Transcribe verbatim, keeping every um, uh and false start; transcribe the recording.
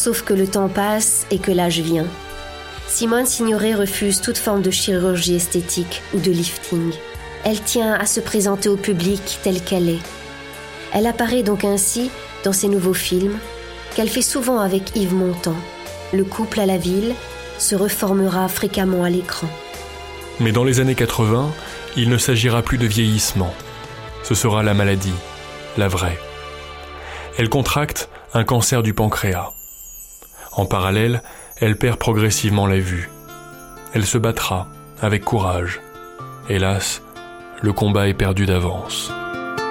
Sauf que le temps passe et que l'âge vient. Simone Signoret refuse toute forme de chirurgie esthétique ou de lifting. Elle tient à se présenter au public telle qu'elle est. Elle apparaît donc ainsi dans ses nouveaux films, qu'elle fait souvent avec Yves Montand. Le couple à la ville se reformera fréquemment à l'écran. Mais dans les années quatre-vingts, il ne s'agira plus de vieillissement. Ce sera la maladie, la vraie. Elle contracte un cancer du pancréas. En parallèle, elle perd progressivement la vue. Elle se battra avec courage. Hélas, le combat est perdu d'avance.